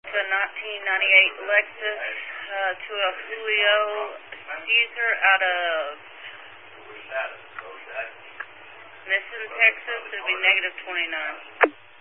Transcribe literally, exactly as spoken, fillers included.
The nineteen ninety-eight Lexus uh, to a Julio Caesar out of Smithson, Texas. It'll be negative twenty-nine.